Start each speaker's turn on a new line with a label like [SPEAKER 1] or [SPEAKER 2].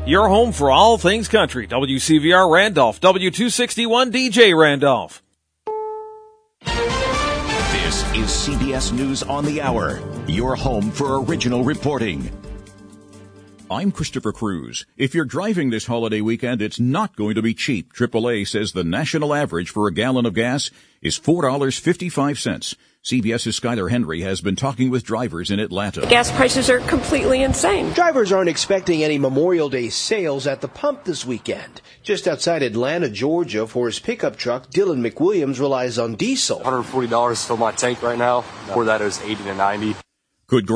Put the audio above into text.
[SPEAKER 1] Your home for all things country. WCVR Randolph, W261 DJ Randolph.
[SPEAKER 2] This is CBS News on the Hour, your home for original reporting. I'm Christopher Cruz. If you're driving this holiday weekend, it's not going to be cheap. AAA says the national average for a gallon of gas is $4.55. CBS's Skyler Henry has been talking with drivers in Atlanta.
[SPEAKER 3] The gas prices are completely insane.
[SPEAKER 4] Drivers aren't expecting any Memorial Day sales at the pump this weekend. Just outside Atlanta, Georgia, for his pickup truck, Dylan McWilliams relies on diesel.
[SPEAKER 5] $140 to fill my tank right now. Before that, it was $80 to $90.
[SPEAKER 2] Could